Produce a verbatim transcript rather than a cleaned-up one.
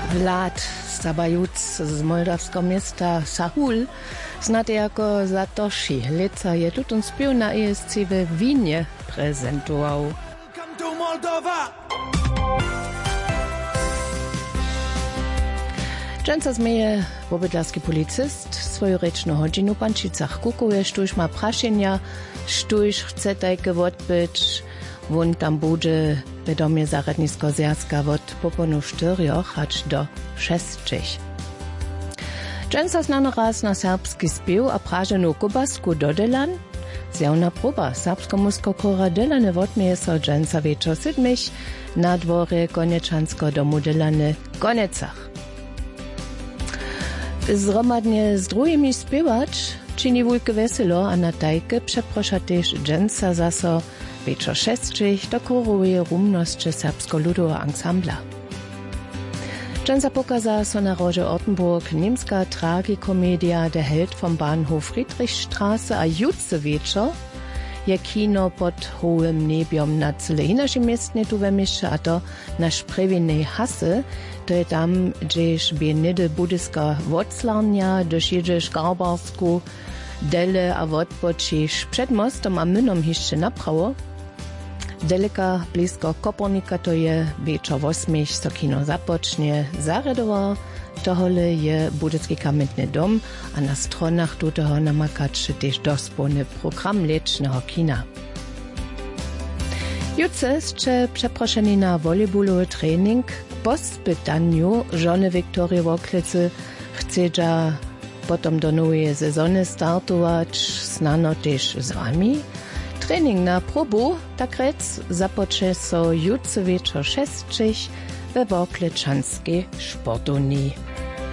Lad Sabajuc z moldawskiego miasta Sahul, znate jako Satoshi. Leca je tutun spił na E S C w Winie prezentował. Welcome to Moldova! Często zmieje wobydlarski policist swoją reczną godzinu w Pančicach kukuje, sztuś ma praszenia, sztuś chce tajke odbyć. Won tam bude wiadomie zaradnisko zjazka od poponu czterioch aż do szestczych. Często znano raz na serbski spił, a prażenu kubasku dodelan. Zjawna próba serbsko-musko kora delane wodmieje so dżęca wieczor siedmich na dworze Konieczansko domu delane Konecach. Zromadnie z drugimi śpiewać czyni wujke weselo, a na tajke przeprosza też dżęca zaso wieczor szestczych dokoruje rumność serbsko-ludowa ansambla. Dżęca pokaza so na roże Ortenburg niemska tragikomedia Der Held vom Bahnhof Friedrichstraße, a jutce wieczor je kino pod hołym nebiom na cyle inaczej miestnie tu wemisze, a to na szprewinej hasy, to je tam, gdzieś bienide budyska woclarnia, gdzieś jedziesz garbarsku, dele a wodbočiš przed mostom a mynom jeszcze naprawo. Deleka blisko Kopernika to je wieczor osmich, so kino zapocznie zaredowa. Tohle je budycki kamienny dom, a na stronach tuteho namakać też dospony program lecznego kina. Jutce jeszcze przeproszeni na volejballowy trening. Po spytaniu żony Wiktorii Woklicy chce potom do nowej sezony startować, znano też z wami. Trening na probu, tak rec, zapocze so jutce wieczor szestczych we Woklečanskiej sportovni.